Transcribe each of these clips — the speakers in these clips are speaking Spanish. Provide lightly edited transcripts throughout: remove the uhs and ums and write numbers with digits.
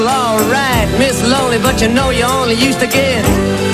All right, Miss Lonely, but you know you only used to get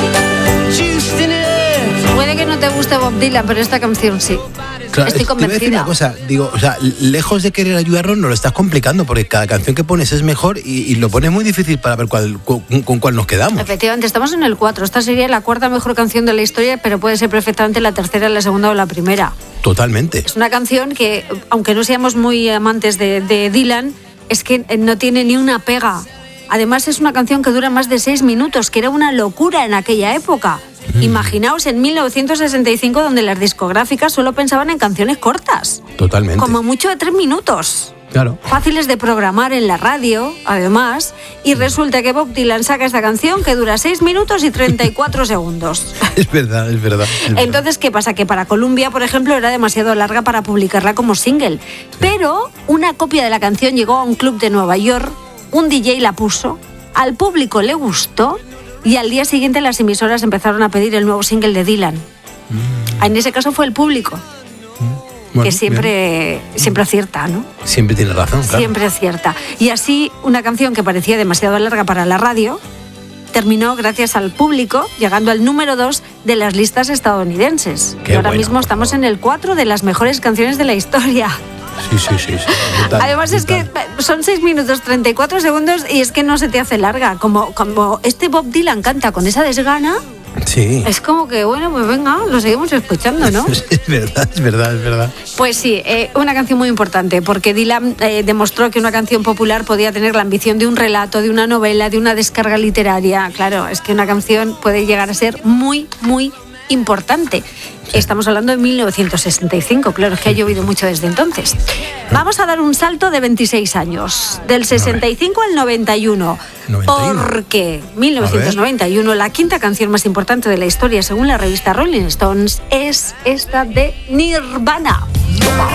juiced in it. Puede que no te guste Bob Dylan, pero esta canción sí. Claro, Estoy te voy a decir convencida. una cosa, digo, o sea, lejos de querer ayudarnos, nos lo estás complicando, porque cada canción que pones es mejor y lo pones muy difícil para ver con cuál nos quedamos. Efectivamente, estamos en el 4. Esta sería la cuarta mejor canción de la historia, pero puede ser perfectamente la tercera, la segunda o la primera. Totalmente. Es una canción que, aunque no seamos muy amantes de Dylan, es que no tiene ni una pega. Además, es una canción que dura más de 6 minutos, que era una locura en aquella época. Imaginaos en 1965, donde las discográficas solo pensaban en canciones cortas. Totalmente. Como mucho de 3 minutos. Claro. Fáciles de programar en la radio, además. Y resulta que Bob Dylan saca esta canción que dura 6 minutos y 34 segundos. Es verdad, es verdad. Entonces, ¿qué pasa? Que para Columbia, por ejemplo, era demasiado larga para publicarla como single. Pero una copia de la canción llegó a un club de Nueva York, un DJ la puso, al público le gustó y al día siguiente las emisoras empezaron a pedir el nuevo single de Dylan. En ese caso fue el público, Bueno, que siempre acierta, ¿no? Siempre tiene razón, claro. Siempre acierta. Y así, una canción que parecía demasiado larga para la radio terminó gracias al público, llegando al número 2 de las listas estadounidenses. Qué y ahora bueno, mismo por estamos favor. en el 4 de las mejores canciones de la historia. Sí. Brutal, Además es que brutal. son 6 minutos 34 segundos y es que no se te hace larga. Como este Bob Dylan canta con esa desgana, Sí. es como que, bueno, pues venga, lo seguimos escuchando, ¿no? Es verdad. Pues sí, una canción muy importante, porque Dylan demostró que una canción popular podía tener la ambición de un relato, de una novela, de una descarga literaria. Claro, es que una canción puede llegar a ser muy, muy importante. Estamos hablando de 1965, claro, es que ha llovido mucho desde entonces. Vamos a dar un salto de 26 años, del 65 al 91. 91. Porque 1991, la quinta canción más importante de la historia, según la revista Rolling Stones, es esta de Nirvana. Toma.